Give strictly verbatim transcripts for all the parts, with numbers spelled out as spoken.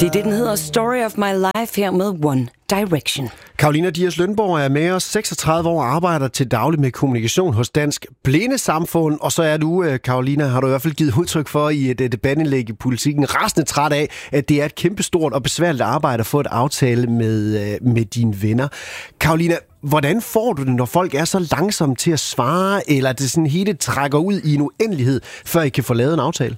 Det er det, den hedder Story of My Life her med One Direction. Carolina Dias Lønborg er med os, seksogtredive år, arbejder til daglig med kommunikation hos Dansk Blindesamfund. Og så er du, Carolina, har du i hvert fald givet udtryk for i et debatindlæg i Politikken, rasende træt af, at det er et kæmpestort og besværligt arbejde at få et aftale med, med dine venner. Carolina, hvordan får du det, når folk er så langsomme til at svare, eller det sådan hele trækker ud i en uendelighed, før I kan få lavet en aftale?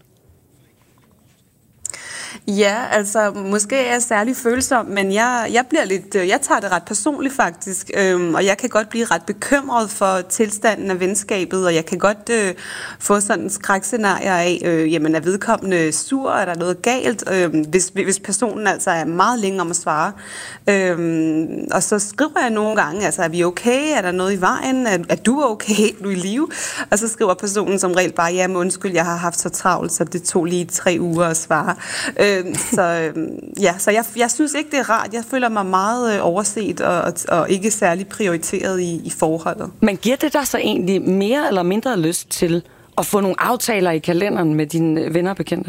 Ja, altså måske er jeg særlig følsom, men jeg, jeg bliver lidt, jeg tager det ret personligt faktisk, øhm, og jeg kan godt blive ret bekymret for tilstanden af venskabet, og jeg kan godt øh, få sådan skrækscenarier af, øh, jamen er vedkommende sur, er der noget galt, øh, hvis, hvis personen altså er meget længe om at svare. Øhm, og så skriver jeg nogle gange, altså er vi okay, er der noget i vejen, er, er du okay, er du i live? Og så skriver personen som regel bare, jamen undskyld, jeg har haft så travlt, så det tog lige tre uger at svare. Så, ja, så jeg, jeg synes ikke, det er rart. Jeg føler mig meget overset og, og, og ikke særlig prioriteret i, i forholdet. Men giver det dig så egentlig mere eller mindre lyst til at få nogle aftaler i kalenderen med dine venner og bekendte?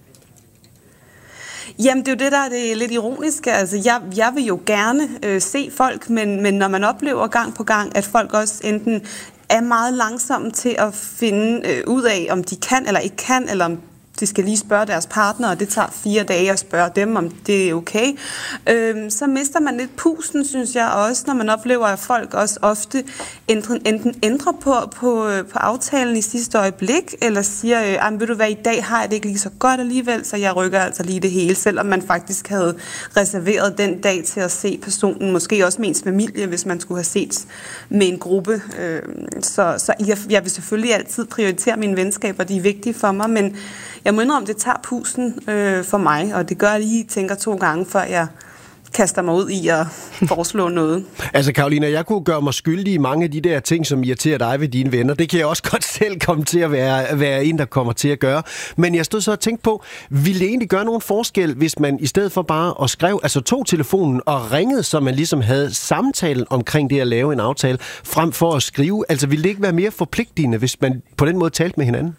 Jamen, det er jo det, der er det lidt ironiske. Altså, jeg, jeg vil jo gerne øh, se folk, men, men når man oplever gang på gang, at folk også enten er meget langsomme til at finde øh, ud af, om de kan eller ikke kan, eller om de skal lige spørge deres partner, og det tager fire dage at spørge dem, om det er okay. Øhm, så mister man lidt pusten, synes jeg også, når man oplever, at folk også ofte enten, enten ændrer på, på, på aftalen i sidste øjeblik, eller siger, øh, ved du hvad, i dag har jeg det ikke lige så godt alligevel, så jeg rykker altså lige det hele, selvom man faktisk havde reserveret den dag til at se personen, måske også med ens familie, hvis man skulle have set med en gruppe. Øhm, så så jeg, jeg vil selvfølgelig altid prioritere mine venskaber, de er vigtige for mig, men jeg må indrømme, det tager pusten øh, for mig, og det gør, at jeg lige tænker to gange, før jeg kaster mig ud i at foreslå noget. Altså, Carolina, jeg kunne gøre mig skyldig i mange af de der ting, som irriterer dig ved dine venner. Det kan jeg også godt selv komme til at være, være en, der kommer til at gøre. Men jeg stod så og tænkte på, ville det egentlig gøre nogen forskel, hvis man i stedet for bare at skrive, altså tog telefonen og ringede, så man ligesom havde samtalen omkring det at lave en aftale, frem for at skrive? Altså, ville det ikke være mere forpligtende, hvis man på den måde talte med hinanden?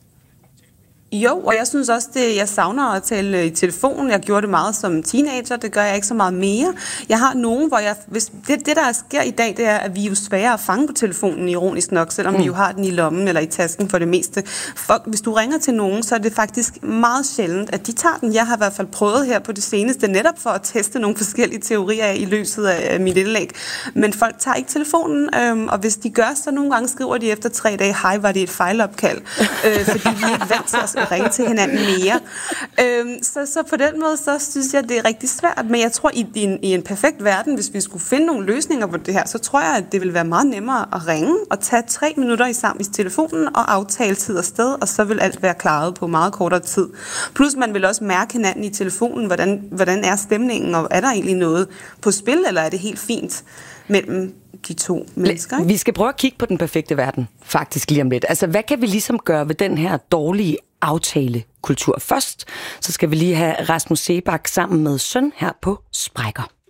Jo, og jeg synes også, det jeg savner at tale i telefonen. Jeg gjorde det meget som teenager, det gør jeg ikke så meget mere. Jeg har nogen, hvor jeg... Hvis, det, det, der sker i dag, det er, at vi er jo svære at fange på telefonen, ironisk nok, selvom mm. vi jo har den i lommen eller i tasken for det meste. For, hvis du ringer til nogen, så er det faktisk meget sjældent, at de tager den. Jeg har i hvert fald prøvet her på det seneste, netop for at teste nogle forskellige teorier af i løbet af mit indlæg. Men folk tager ikke telefonen, øhm, og hvis de gør, så nogle gange skriver de efter tre dage, hej, var det et fejlopkald? øh, fordi vi er ikke vant til at ringe til hinanden mere. Øhm, så, så på den måde, så synes jeg, det er rigtig svært. Men jeg tror, i, i, en, i en perfekt verden, hvis vi skulle finde nogle løsninger på det her, så tror jeg, at det ville være meget nemmere at ringe og tage tre minutter i sammen i telefonen og aftale tid og sted, og så vil alt være klaret på meget kortere tid. Plus man vil også mærke hinanden i telefonen, hvordan, hvordan er stemningen, og er der egentlig noget på spil, eller er det helt fint mellem de to mennesker, ikke? Vi skal prøve at kigge på den perfekte verden, faktisk lige om lidt. Altså, hvad kan vi ligesom gøre ved den her dårlige aftalekultur først? Så skal vi lige have Rasmus Seebach sammen med Søn her på Sprækker.